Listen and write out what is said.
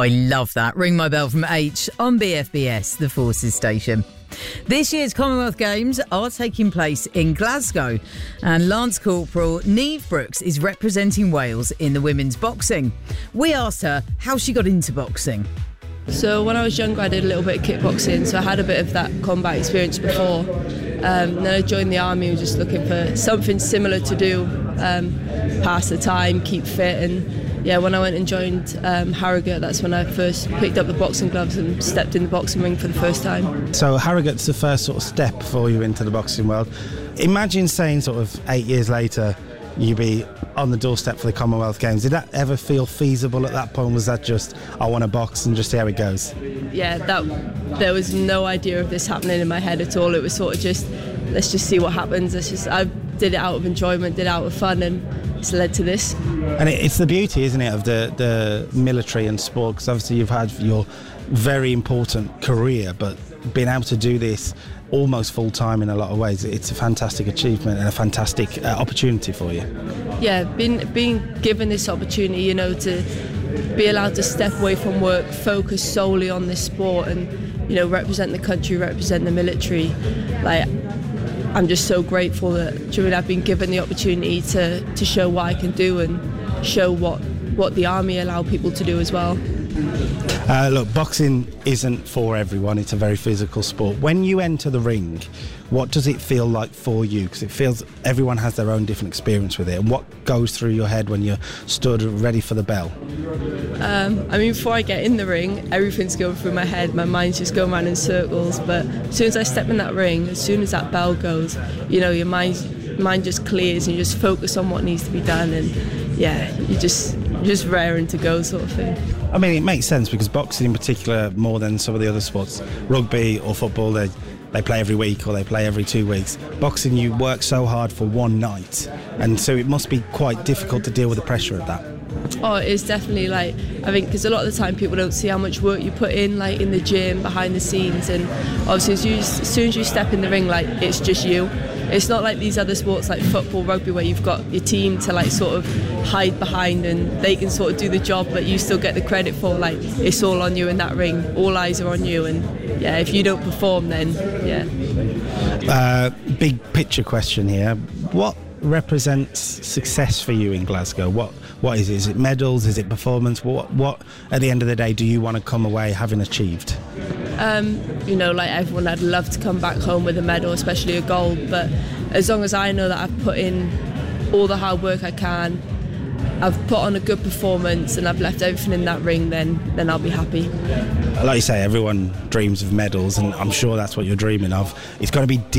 I love that. Ring My Bell from H on BFBS, the Forces station. This year's Commonwealth Games are taking place in Glasgow, and Lance Corporal Niamh Brooks is representing Wales in the women's boxing. We asked her how she got into boxing. So when I was younger I did a little bit of kickboxing, so I had a bit of that combat experience before. Then I joined the army and was just looking for something similar to do, pass the time, keep fit, and yeah, when I went and joined Harrogate, that's when I first picked up the boxing gloves and stepped in the boxing ring for the first time. So Harrogate's the first sort of step for you into the boxing world. Imagine saying sort of 8 years later you'd be on the doorstep for the Commonwealth Games. Did that ever feel feasible at that point? Was that just, I want to box and just see how it goes? Yeah, there was no idea of this happening in my head at all. It was sort of just, let's just see what happens. I did it out of enjoyment, did it out of fun, and it's led to this. And it's the beauty, isn't it, of the military and sport, because obviously you've had your very important career, but being able to do this almost full time in a lot of ways, it's a fantastic achievement and a fantastic opportunity for you. Yeah, being given this opportunity, you know, to be allowed to step away from work, focus solely on this sport, and you know, represent the country, represent the military. Like, I'm just so grateful that I've been given the opportunity to show what I can do and show what the army allow people to do as well. Look, boxing isn't for everyone. It's a very physical sport. When you enter the ring, what does it feel like for you? Because it feels everyone has their own different experience with it. And what goes through your head when you're stood ready for the bell? I mean, before I get in the ring, everything's going through my head. My mind's just going around in circles. But as soon as I step in that ring, as soon as that bell goes, you know, your mind just clears and you just focus on what needs to be done. And yeah, you just raring to go sort of thing. I mean, it makes sense because boxing in particular, more than some of the other sports, rugby or football, they play every week or they play every 2 weeks. Boxing, you work so hard for one night, and so it must be quite difficult to deal with the pressure of that. Oh, it's definitely, like, I think because a lot of the time people don't see how much work you put in, like in the gym, behind the scenes, and obviously as soon as you step in the ring, like, it's just you. It's not like these other sports like football, rugby, where you've got your team to like sort of hide behind and they can sort of do the job, but you still get the credit for, like, it's all on you in that ring. All eyes are on you, and yeah, if you don't perform, then yeah. Big picture question here. What represents success for you in Glasgow? What is it? Is it medals? Is it performance? What at the end of the day do you want to come away having achieved? You know, like everyone, I'd love to come back home with a medal, especially a gold, but as long as I know that I've put in all the hard work I can, I've put on a good performance and I've left everything in that ring, then I'll be happy. Like you say, everyone dreams of medals, and I'm sure that's what you're dreaming of. It's got to be